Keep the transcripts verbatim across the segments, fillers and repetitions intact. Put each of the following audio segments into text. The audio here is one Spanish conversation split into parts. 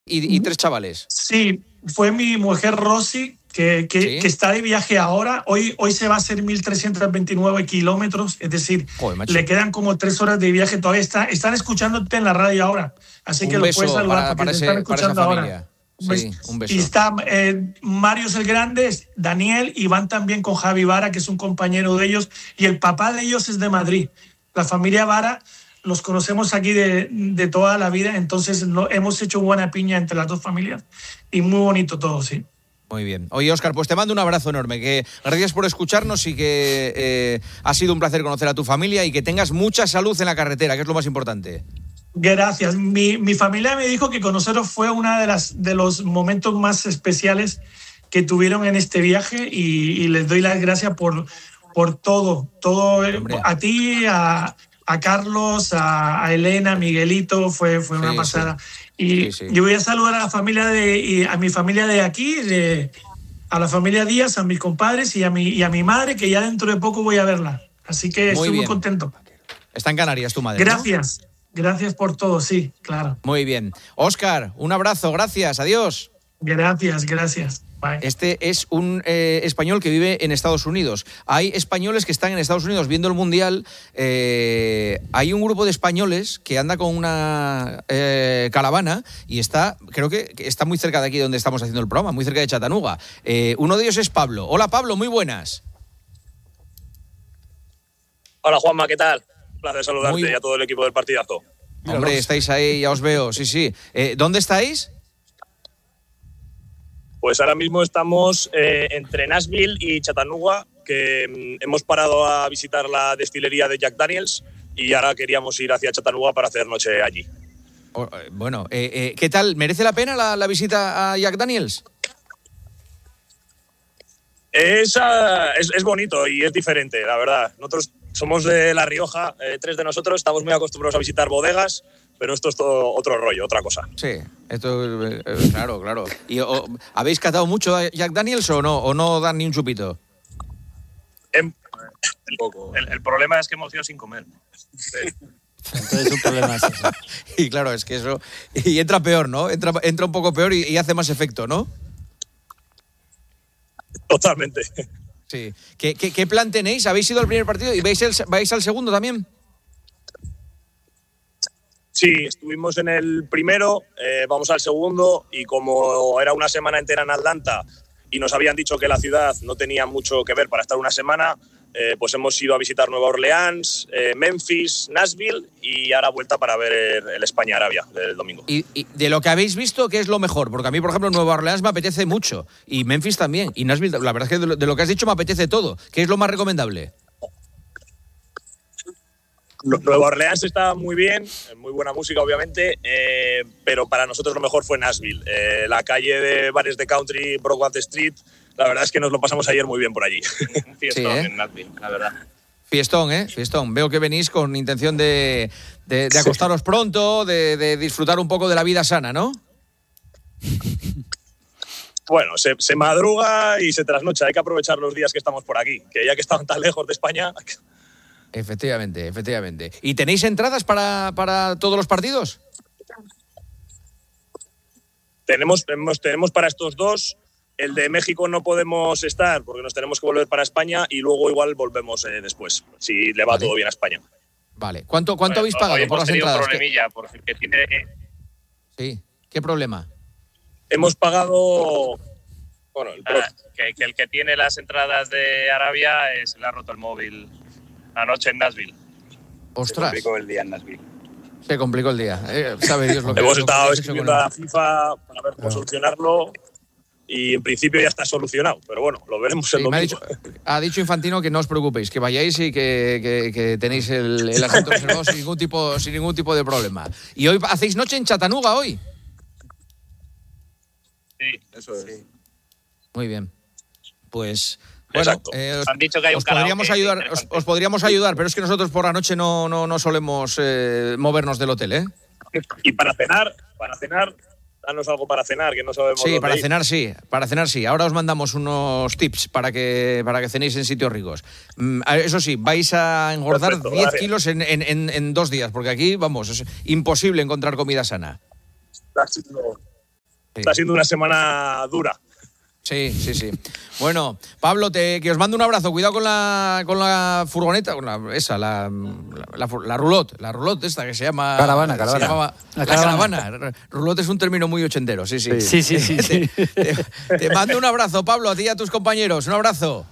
y, y tres chavales. Sí, fue mi mujer Rosy, que, que, ¿Sí? que está de viaje ahora. Hoy, hoy se va a hacer mil trescientos veintinueve kilómetros, es decir, Joder, le quedan como tres horas de viaje. Todavía está, están escuchándote en la radio ahora, así un que lo puedes saludar para, porque para te ese, están escuchando ahora. Sí, un beso. Y está eh, Marius el Grande, Daniel, y van también con Javi Vara, que es un compañero de ellos, y el papá de ellos es de Madrid. La familia Vara los conocemos aquí de, de toda la vida, entonces lo, hemos hecho buena piña entre las dos familias y muy bonito todo, sí. Muy bien. Oye, Óscar, pues te mando un abrazo enorme. Que gracias por escucharnos y que eh, ha sido un placer conocer a tu familia y que tengas mucha salud en la carretera, que es lo más importante. Gracias. Mi, mi familia me dijo que conoceros fue uno de, las, de los momentos más especiales que tuvieron en este viaje y, y les doy las gracias por, por todo. todo a ti, a, a Carlos, a, a Elena, a Miguelito, fue, fue una sí, pasada. Sí. Y sí, sí. yo voy a saludar a la familia de, a mi familia de aquí, de, a la familia Díaz, a mis compadres y a, mi, y a mi madre, que ya dentro de poco voy a verla. Así que muy estoy bien. muy contento. Está en Canarias tu madre, Gracias. ¿no? Gracias por todo, sí, claro. Muy bien. Óscar, un abrazo, gracias, adiós. Gracias, gracias. Bye. Este es un eh, español que vive en Estados Unidos. Hay españoles que están en Estados Unidos viendo el Mundial. Eh, hay un grupo de españoles que anda con una eh, caravana y está, creo que está muy cerca de aquí donde estamos haciendo el programa, muy cerca de Chattanooga. Eh, uno de ellos es Pablo. Hola, Pablo, muy buenas. Hola, Juanma, ¿qué tal? Un placer saludarte muy... y a todo el equipo del partidazo. Hombre, estáis ahí, ya os veo, sí, sí. Eh, ¿Dónde estáis? Pues ahora mismo estamos eh, entre Nashville y Chattanooga, que mm, hemos parado a visitar la destilería de Jack Daniels y ahora queríamos ir hacia Chattanooga para hacer noche allí. Oh, bueno, eh, eh, ¿qué tal? ¿Merece la pena la, la visita a Jack Daniels? Es, uh, es, es bonito y es diferente, la verdad. Nosotros somos de La Rioja, eh, tres de nosotros, estamos muy acostumbrados a visitar bodegas, pero esto es todo otro rollo, otra cosa. Sí, esto, eh, claro, claro. ¿Y o, habéis catado mucho a Jack Daniels o no, o no dan ni un chupito? El, el, el problema es que hemos ido sin comer. Sí. Entonces es un problema así. Y claro, es que eso... Y entra peor, ¿no? Entra, entra un poco peor y, y hace más efecto, ¿no? Totalmente. Sí. ¿Qué, qué, qué plan tenéis? ¿Habéis ido al primer partido y vais, el, vais al segundo también? Sí, estuvimos en el primero, eh, vamos al segundo y como era una semana entera en Atlanta y nos habían dicho que la ciudad no tenía mucho que ver para estar una semana, eh, pues hemos ido a visitar Nueva Orleans, eh, Memphis, Nashville y ahora vuelta para ver el, el España-Arabia del domingo. ¿Y, y de lo que habéis visto, qué es lo mejor? Porque a mí, por ejemplo, Nueva Orleans me apetece mucho y Memphis también y Nashville, la verdad es que de lo, de lo que has dicho me apetece todo. ¿Qué es lo más recomendable? Nueva Orleans está muy bien, muy buena música obviamente, eh, pero para nosotros lo mejor fue Nashville. Eh, la calle de bares de country, Broadway Street, la verdad es que nos lo pasamos ayer muy bien por allí. Un fiestón, sí, ¿eh? En Nashville, la verdad. Fiestón, ¿eh? Fiestón. Veo que venís con intención de, de, de acostaros sí. pronto, de, de disfrutar un poco de la vida sana, ¿no? Bueno, se, se madruga y se trasnocha. Hay que aprovechar los días que estamos por aquí, que ya que estaban tan lejos de España... Efectivamente, efectivamente. ¿Y tenéis entradas para, para todos los partidos? Tenemos, tenemos, tenemos para estos dos. El de México no podemos estar porque nos tenemos que volver para España y luego igual volvemos eh, después, si le va vale. todo bien a España. Vale. ¿Cuánto, cuánto bueno, habéis pagado por las entradas? Un problemilla, porque tiene... Sí. ¿Qué problema? Hemos pagado... Bueno, el ah, que, que el que tiene las entradas de Arabia es, le ha roto el móvil... Anoche en Nashville. Ostras. Se complicó el día en Nashville. Se complicó el día. Eh, sabe Dios lo que Hemos estado escribiendo a la FIFA para ver cómo no. solucionarlo y en principio ya está solucionado. Pero bueno, lo veremos sí, el domingo. Ha dicho, ha dicho Infantino que no os preocupéis, que vayáis y que, que, que tenéis el, el asiento reservado sin ningún tipo, sin ningún tipo de problema. ¿Y hoy hacéis noche en Chattanooga hoy? Sí, eso es. Sí. Muy bien. Pues... Bueno, eh, os, han dicho que hay un os podríamos ayudar, os, os podríamos ayudar, pero es que nosotros por la noche no, no, no solemos eh, movernos del hotel, ¿eh? Y para cenar, para cenar, danos algo para cenar, que no sabemos. Sí, para ir. cenar sí, para cenar sí. Ahora os mandamos unos tips para que para que cenéis en sitios ricos. Mm, eso sí, vais a engordar Perfecto, diez gracias. kilos en, en, en, en dos días, porque aquí, vamos, es imposible encontrar comida sana. Sí. Está siendo una semana dura. Sí, sí, sí. Bueno, Pablo, te, que os mando un abrazo. Cuidado con la, con la furgoneta, con la, esa, la, la, la, la roulotte, la roulotte esta que se llama... Caravana, caravana. Se llamaba, la, la caravana. caravana. Roulotte es un término muy ochentero, sí, sí. Sí, sí, sí. sí. te, te, te mando un abrazo, Pablo, a ti y a tus compañeros. Un abrazo.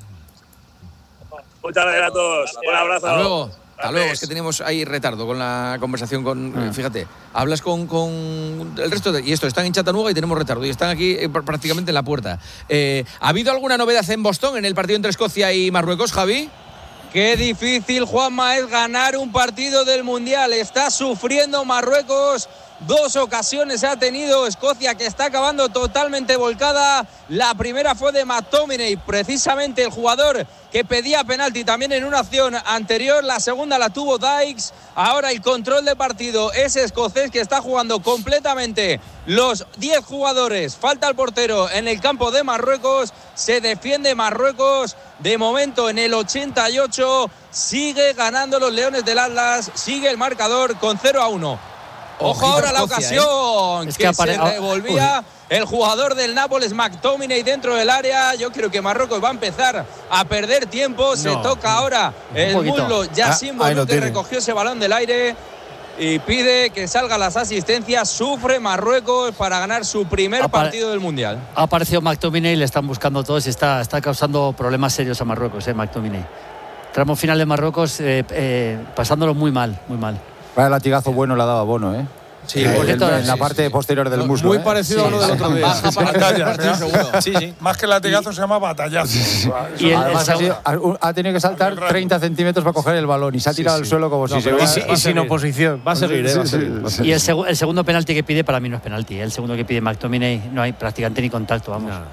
Muchas gracias a todos. Un abrazo. Hasta luego. Hasta luego, es que tenemos ahí retardo con la conversación con... Ah. Fíjate, hablas con, con el resto de... Y esto, están en Chattanooga y tenemos retardo. Y están aquí eh, prácticamente en la puerta. Eh, ¿Ha habido alguna novedad en Boston en el partido entre Escocia y Marruecos, Javi? Qué difícil, Juanma, es ganar un partido del Mundial. Está sufriendo Marruecos. Dos ocasiones ha tenido Escocia, que está acabando totalmente volcada. La primera fue de McTominay, precisamente el jugador que pedía penalti también en una acción anterior. La segunda la tuvo Dykes. Ahora el control de partido es escocés, que está jugando completamente los diez jugadores. Falta el portero en el campo de Marruecos. Se defiende Marruecos. De momento en el ochenta y ocho sigue ganando los Leones del Atlas. Sigue el marcador con cero a uno. Ojo ahora la ocasión, ¿eh? que, que apare- se revolvía Uy. el jugador del Nápoles, McTominay, dentro del área. Yo creo que Marruecos va a empezar a perder tiempo. No. Se toca ahora el muslo Yacine ah, Bonu, que recogió ese balón del aire y pide que salgan las asistencias. Sufre Marruecos para ganar su primer Apare- partido del Mundial. Ha aparecido McTominay, le están buscando todos y está, está causando problemas serios a Marruecos, eh, McTominay. Tramo final de Marruecos eh, eh, pasándolo muy mal, muy mal. Vaya latigazo bueno le ha dado a Bono, ¿eh? Sí, eh, el, en la sí, parte sí. posterior del muslo. Muy ¿eh? parecido sí, a lo del otro día. Baja para batalla, seguro. Sí, sí. Más que latigazo se llama batallazo. Sí. Y el, además ha, sido, ha tenido que saltar treinta centímetros para coger el balón y se ha tirado sí, sí. al suelo como no, si se hubiera... Y sin oposición. Va a seguir, ¿eh? Va a seguir. Va a seguir. Y el, seg- el segundo penalti que pide para mí no es penalti. El segundo que pide McTominay no hay prácticamente ni contacto, vamos. No.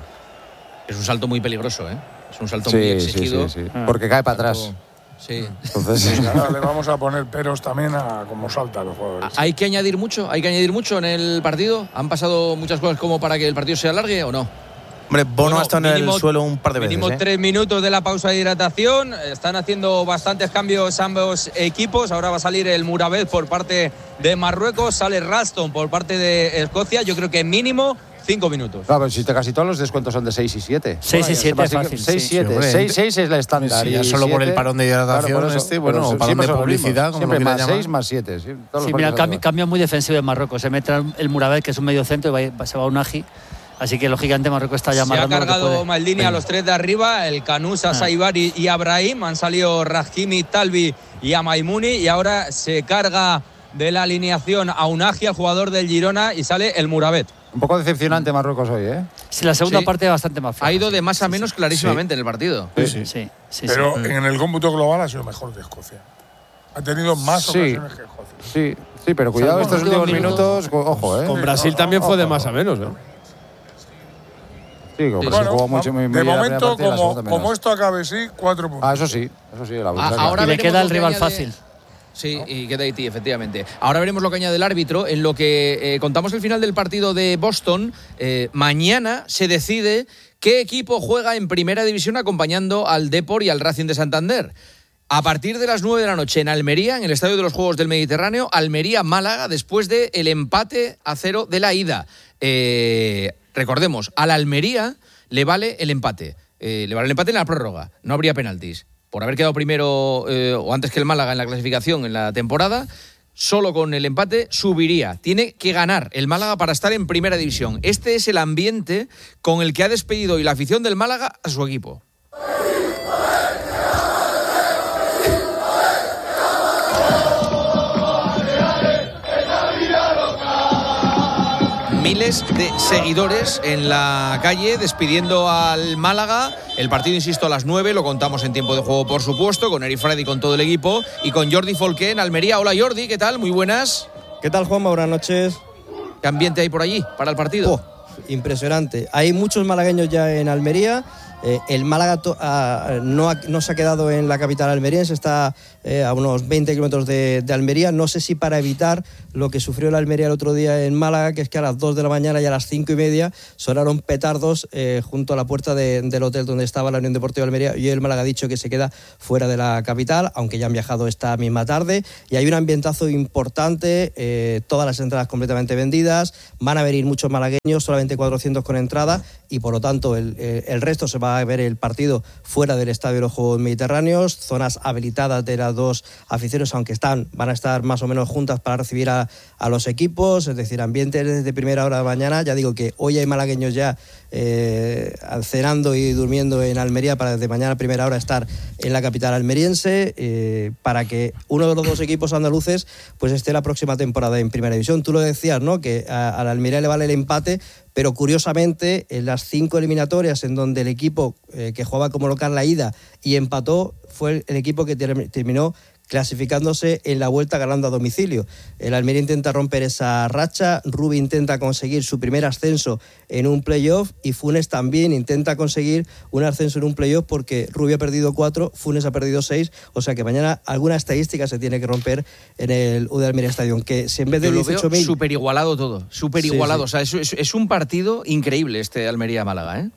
Es un salto muy peligroso, ¿eh? Es un salto sí, muy exigido. Sí, sí, sí. Ah. Porque cae para atrás. Sí. Entonces, sí, ahora le vamos a poner peros también a cómo saltan los jugadores. ¿Hay que añadir mucho? ¿Hay que añadir mucho en el partido? ¿Han pasado muchas cosas como para que el partido se alargue o no? Hombre, Bono bueno, ha estado en mínimo, el suelo un par de veces. Mínimo ¿eh? tres minutos de la pausa de hidratación. Están haciendo bastantes cambios ambos equipos. Ahora va a salir el Murabez por parte de Marruecos. Sale Ralston por parte de Escocia. Yo creo que mínimo cinco minutos. Claro, si te, casi todos los descuentos son de seis y siete. seis y siete es fácil. seis siete. seis seis es la estándar. Sí, ya solo por el parón de hidratación claro, este, bueno, o parón de publicidad, como siempre lo más llamar. seis más siete. Sí, sí mira, cambio, cambio muy defensivo de Marruecos. Se mete el Murabez, que es un medio centro, y va, se va a Unagi. Así que lógicamente Marruecos está ya marcando. Se ha cargado Maldini a los tres de arriba, el Canusa, ah. Saibari y Abrahim. Han salido Rahimi, Talbi y Amaimouni. Y ahora se carga de la alineación a Unagi, al jugador del Girona, y sale el Murabet. Un poco decepcionante Marruecos hoy, ¿eh? Sí, la segunda sí. parte bastante más floja. Ha ido de más a menos sí, clarísimamente sí. en el partido. Sí, sí. sí, sí Pero sí. en el cómputo global ha sido mejor que Escocia. Ha tenido más sí. ocasiones que Escocia. Sí, sí, pero cuidado, o sea, estos últimos minutos, minutos, ojo, ¿eh? Con Brasil también ojo, fue de más a menos, ¿no? Sí, como sí. Bueno, jugó mucho, muy, muy de momento, como, como esto acabe sí, cuatro puntos. Ah, eso sí, eso sí. La ah, ahora y le queda el rival fácil. Sí, y queda Haití, efectivamente. Ahora veremos lo que añade el árbitro. En lo que eh, contamos el final del partido de Boston, eh, mañana se decide qué equipo juega en Primera División acompañando al Depor y al Racing de Santander. A partir de las nueve de la noche en Almería, en el Estadio de los Juegos del Mediterráneo, Almería-Málaga, después del empate a cero de la ida. Eh, recordemos, a la Almería le vale el empate. Eh, le vale el empate en la prórroga. No habría penaltis. Por haber quedado primero eh, o antes que el Málaga en la clasificación en la temporada, solo con el empate subiría. Tiene que ganar el Málaga para estar en Primera División. Este es el ambiente con el que ha despedido hoy la afición del Málaga a su equipo. Miles de seguidores en la calle despidiendo al Málaga. El partido, insisto, a las nueve, lo contamos en tiempo de juego, por supuesto, con Eri Freddy, con todo el equipo y con Jordi Folqué en Almería. Hola Jordi, ¿qué tal? Muy buenas. ¿Qué tal, Juanma? Buenas noches. ¿Qué ambiente hay por allí para el partido? Oh, impresionante. Hay muchos malagueños ya en Almería Eh, el Málaga to, a, no, ha, no se ha quedado en la capital almeriense, está eh, a unos veinte kilómetros de, de Almería. No sé si para evitar lo que sufrió la Almería el otro día en Málaga, que es que a las dos de la mañana y a las cinco y media sonaron petardos eh, junto a la puerta de, del hotel donde estaba la Unión Deportiva de Almería, y el Málaga ha dicho que se queda fuera de la capital, aunque ya han viajado esta misma tarde, y hay un ambientazo importante, eh, todas las entradas completamente vendidas, van a venir muchos malagueños, solamente cuatrocientos con entrada, y por lo tanto el, el resto se va a ver el partido fuera del Estadio de los Juegos Mediterráneos, zonas habilitadas de las dos aficiones, aunque están, van a estar más o menos juntas para recibir a, a los equipos, es decir, ambiente desde primera hora de mañana. Ya digo que hoy hay malagueños ya eh, cenando y durmiendo en Almería para desde mañana a primera hora estar en la capital almeriense, eh, para que uno de los dos equipos andaluces pues esté la próxima temporada en Primera División. Tú lo decías, ¿no?, que a, a la Almería le vale el empate, pero curiosamente en las cinco eliminatorias en donde el equipo eh, que jugaba como local la ida y empató fue el, el equipo que ter- terminó clasificándose en la vuelta ganando a domicilio. El Almería intenta romper esa racha, Rubi intenta conseguir su primer ascenso en un playoff y Funes también intenta conseguir un ascenso en un playoff, porque Rubi ha perdido cuatro, Funes ha perdido seis, o sea que mañana alguna estadística se tiene que romper en el U D Almería Stadium, que si en vez de dieciocho mil... Súper igualado todo, súper igualado, sí, sí. O sea, es, es, es un partido increíble este Almería-Málaga, ¿eh?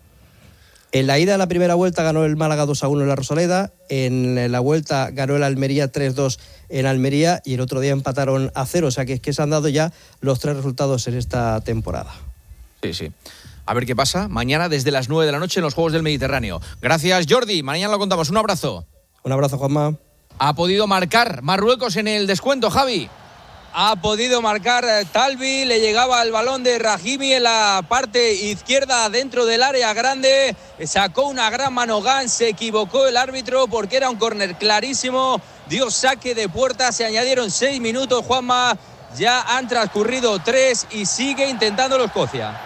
En la ida de la primera vuelta ganó el Málaga dos a uno en la Rosaleda, en la vuelta ganó el Almería tres dos en Almería y el otro día empataron a cero, o sea que es que se han dado ya los tres resultados en esta temporada. Sí, sí. A ver qué pasa mañana desde las nueve de la noche en los Juegos del Mediterráneo. Gracias, Jordi. Mañana lo contamos. Un abrazo. Un abrazo, Juanma. Ha podido marcar Marruecos en el descuento, Javi. Ha podido marcar Talbi, le llegaba el balón de Rahimi en la parte izquierda dentro del área grande, sacó una gran mano Gans, se equivocó el árbitro porque era un córner clarísimo, dio saque de puerta, se añadieron seis minutos, Juanma, ya han transcurrido tres y sigue intentándolo Escocia.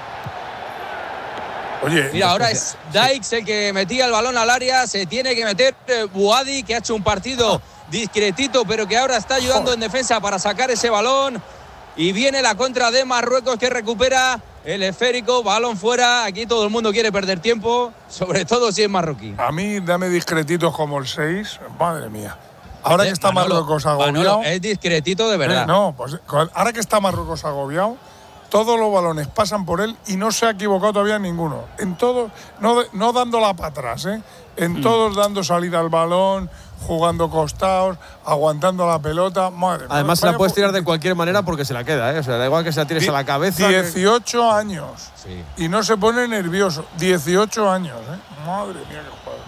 Oye, mira, ahora es Dykes el que metía el balón al área, se tiene que meter Buadi, que ha hecho un partido discretito, pero que ahora está ayudando en defensa para sacar ese balón. Y viene la contra de Marruecos, que recupera el esférico, balón fuera. Aquí todo el mundo quiere perder tiempo, sobre todo si es marroquí. A mí dame discretitos como el seis, madre mía. Ahora que está Manolo, Marruecos agobiado... Manolo, es discretito de verdad. Eh, no, pues ahora que está Marruecos agobiado, todos los balones pasan por él y no se ha equivocado todavía ninguno. En todos, no, no dándola para atrás, ¿eh? En mm. todos dando salida al balón, jugando costados, aguantando la pelota. Madre, además se la puedes tirar de cualquier manera porque se la queda, ¿eh? O sea, da igual que se la tires a la cabeza. dieciocho que... años. Sí. Y no se pone nervioso. dieciocho años, ¿eh? Madre mía, qué jugador.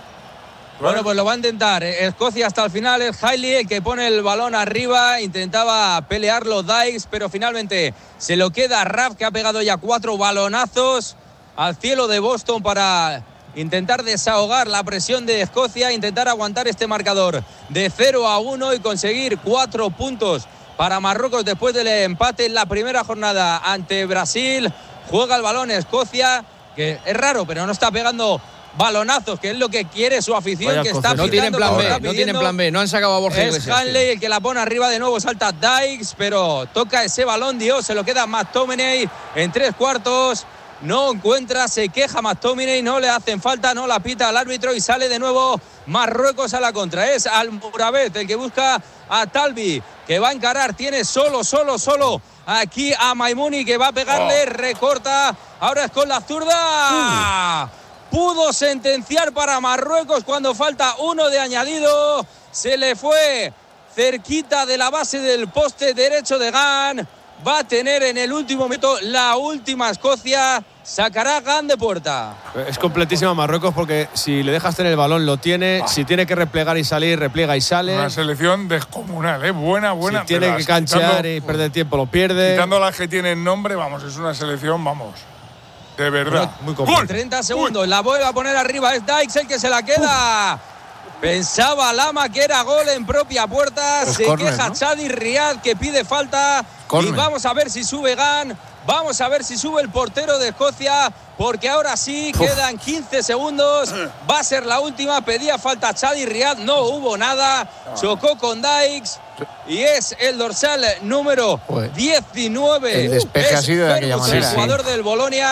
Bueno, pues lo va a intentar Escocia hasta el final. Es Hailey el que pone el balón arriba. Intentaba pelearlo Dykes, pero finalmente se lo queda Raf, que ha pegado ya cuatro balonazos al cielo de Boston para intentar desahogar la presión de Escocia, intentar aguantar este marcador de cero a uno y conseguir cuatro puntos para Marruecos después del empate en la primera jornada ante Brasil. Juega el balón Escocia, que es raro, pero no está pegando balonazos, que es lo que quiere su afición. Vaya, que está no tienen plan B, no tienen plan B, no han sacado a Borja Iglesias. Es Hanley el que la pone arriba de nuevo, salta Dykes, pero toca ese balón, Dios, se lo queda McTominay en tres cuartos. No encuentra, se queja McTominay, no le hacen falta, no la pita al árbitro y sale de nuevo Marruecos a la contra. Es Almourabet el que busca a Talbi, que va a encarar, tiene solo, solo, solo aquí a Maimouni, que va a pegarle, oh. recorta, ahora es con la zurda. Uh. Pudo sentenciar para Marruecos cuando falta uno de añadido, se le fue cerquita de la base del poste derecho de Gan. Va a tener en el último momento la última Escocia, sacará Gan de puerta. Es completísima Marruecos porque si le dejas tener el balón lo tiene, ah. si tiene que replegar y salir, repliega y sale. Una selección descomunal, ¿eh? Buena, buena. Si tiene que canchear quitando, y perder tiempo lo pierde. Quitando las que tienen nombre, vamos, es una selección, vamos, de verdad. Muy completo. treinta segundos, Uy. la vuelve a poner arriba, es Dykes el que se la queda. Uf. Pensaba Lama que era gol en propia puerta, es se corner, queja ¿no? Chadi Riad, que pide falta. Corner. Y vamos a ver si sube Gan, vamos a ver si sube el portero de Escocia, porque ahora sí, Uf. quedan quince segundos, va a ser la última, pedía falta Chadi Riad, no hubo nada, chocó con Dykes y es el dorsal número diecinueve. El despeje ha sido de aquella manera. El jugador sí. del Bolonia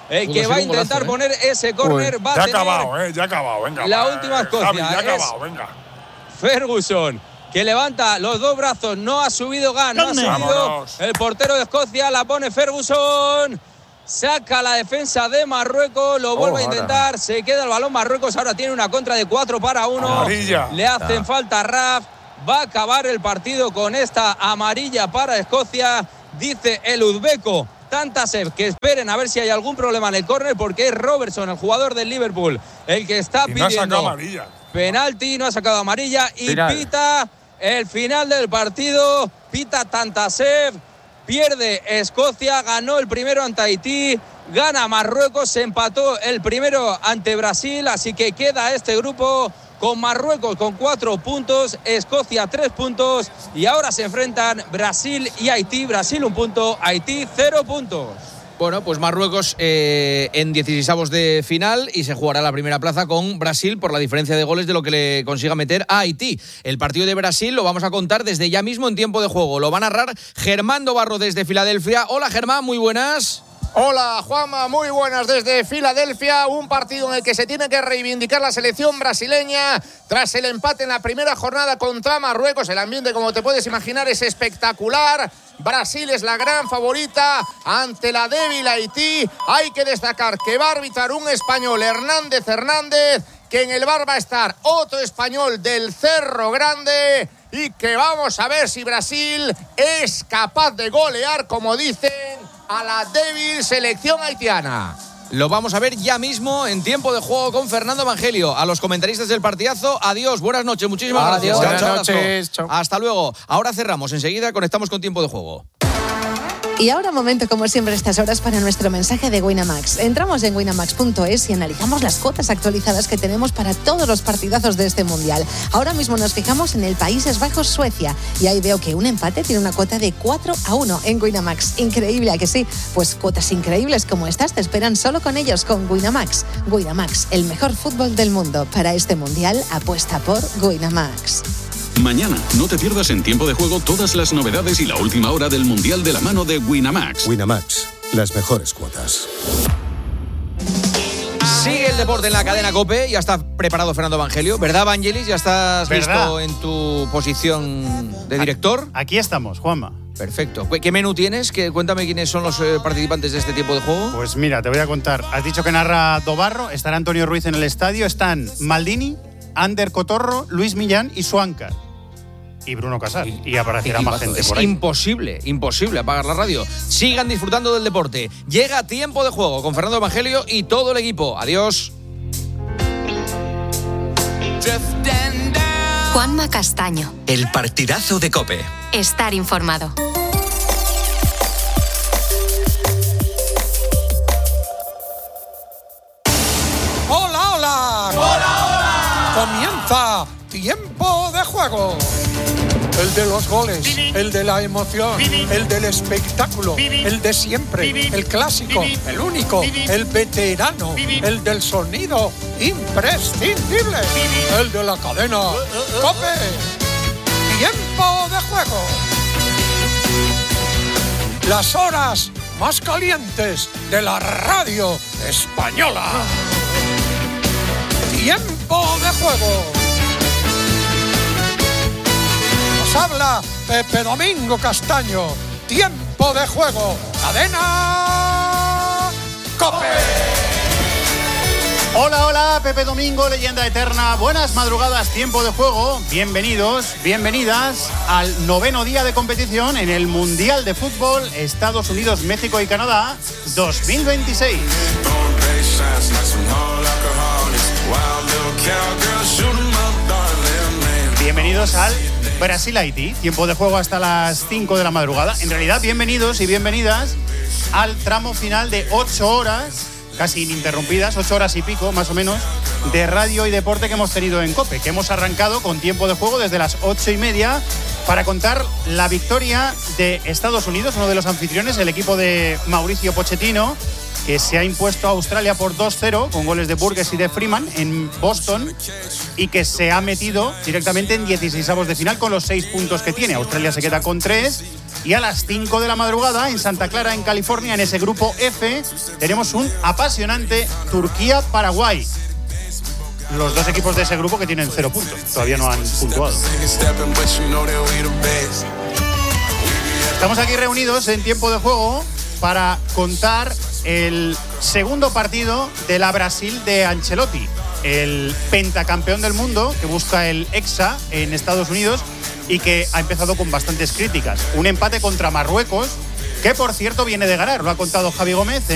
el que va a intentar golazo, ¿eh? poner ese córner. Va a ya ha tener acabado, ¿eh? Ya ha acabado, venga. la va, última eh, Escocia. Javi, ya ha Es acabado, venga. Ferguson, que levanta los dos brazos, no ha subido Gunn, no ha subido Vámonos. el portero de Escocia, la pone Ferguson, saca la defensa de Marruecos, lo vuelve Oh, a intentar, se queda el balón Marruecos, ahora tiene una contra de cuatro para uno, Amarilla. le hacen falta a Raf, va a acabar el partido con esta amarilla para Escocia, dice el uzbeco Tantasev que esperen a ver si hay algún problema en el córner, porque es Robertson, el jugador del Liverpool, el que está Y no ha pidiendo sacado amarilla. penalti, no ha sacado amarilla y Final. pita el final del partido, pita Tantasev, pierde Escocia, ganó el primero ante Haití, gana Marruecos, se empató el primero ante Brasil, así que queda este grupo con Marruecos con cuatro puntos, Escocia tres puntos y ahora se enfrentan Brasil y Haití, Brasil un punto, Haití cero puntos. Bueno, pues Marruecos eh, en dieciseisavos de final y se jugará la primera plaza con Brasil por la diferencia de goles de lo que le consiga meter a Haití. El partido de Brasil lo vamos a contar desde ya mismo en tiempo de juego. Lo va a narrar Germán Dobarro desde Filadelfia. Hola Germán, muy buenas. Hola Juanma, muy buenas desde Filadelfia, un partido en el que se tiene que reivindicar la selección brasileña tras el empate en la primera jornada contra Marruecos. El ambiente, como te puedes imaginar, es espectacular. Brasil es la gran favorita ante la débil Haití. Hay que destacar que va a arbitrar un español, Hernández Hernández, que en el bar va a estar otro español del Cerro Grande y que vamos a ver si Brasil es capaz de golear, como dicen, a la débil selección haitiana. Lo vamos a ver ya mismo en tiempo de juego con Fernando Evangelio. A los comentaristas del partidazo, adiós, buenas noches, muchísimas Adiós. gracias. Buenas noches, chao. Hasta luego. Ahora cerramos, enseguida conectamos con tiempo de juego. Y ahora momento, como siempre, estas horas para nuestro mensaje de Winamax. Entramos en winamax punto es y analizamos las cuotas actualizadas que tenemos para todos los partidazos de este Mundial. Ahora mismo nos fijamos en el Países Bajos-Suecia y ahí veo que un empate tiene una cuota de cuatro a uno en Winamax. Increíble, ¿a que sí? Pues cuotas increíbles como estas te esperan solo con ellos, con Winamax. Winamax, el mejor fútbol del mundo. Para este Mundial, apuesta por Winamax. Mañana, no te pierdas en tiempo de juego todas las novedades y la última hora del Mundial de la mano de Winamax. Winamax, las mejores cuotas. Sigue el deporte en la cadena COPE. Ya está preparado Fernando Evangelio, ¿verdad, Vangelis? ¿Ya estás ¿Verdad? listo en tu posición de director? Aquí estamos, Juanma. Perfecto. ¿Qué menú tienes? ¿Qué, cuéntame quiénes son los eh, participantes de este tiempo de juego. Pues mira, te voy a contar. Has dicho que narra Dobarro, estará Antonio Ruiz en el estadio, están Maldini, Ander Cotorro, Luis Millán y Suáncar. Y Bruno Casal. Y aparecerá más gente es por ahí. imposible, imposible apagar la radio. Sigan disfrutando del deporte. Llega tiempo de juego con Fernando Evangelio y todo el equipo. Adiós. Juanma Castaño. El partidazo de COPE. Estar informado. ¡Hola, hola! ¡Hola, hola! Comienza Tiempo de Juego. El de los goles, el de la emoción, el del espectáculo, el de siempre, el clásico, el único, el veterano, el del sonido imprescindible, el de la cadena COPE. Tiempo de Juego. Las horas más calientes de la radio española. Tiempo de Juego. Nos habla Pepe Domingo Castaño. Tiempo de Juego. Cadena COPE. Hola, hola, Pepe Domingo, leyenda eterna. Buenas madrugadas, Tiempo de Juego. Bienvenidos, bienvenidas al noveno día de competición en el Mundial de Fútbol Estados Unidos, México y Canadá dos mil veintiséis. Bienvenidos al Brasil-Haití, tiempo de juego hasta las cinco de la madrugada. En realidad, bienvenidos y bienvenidas al tramo final de ocho horas, casi ininterrumpidas, ocho horas y pico, más o menos, de radio y deporte que hemos tenido en COPE, que hemos arrancado con tiempo de juego desde las ocho y media para contar la victoria de Estados Unidos, uno de los anfitriones, el equipo de Mauricio Pochettino, que se ha impuesto a Australia por dos cero con goles de Burgess y de Freeman en Boston y que se ha metido directamente en dieciseisavos de final con los seis puntos que tiene. Australia se queda con tres Y a las cinco de la madrugada, en Santa Clara, en California, en ese grupo F, tenemos un apasionante Turquía-Paraguay. Los dos equipos de ese grupo que tienen cero puntos. Todavía no han puntuado. Estamos aquí reunidos en tiempo de juego para contar el segundo partido de la Brasil de Ancelotti, el pentacampeón del mundo que busca el Hexa en Estados Unidos y que ha empezado con bastantes críticas. Un empate contra Marruecos, que por cierto viene de ganar, lo ha contado Javi Gómez. ¿eh?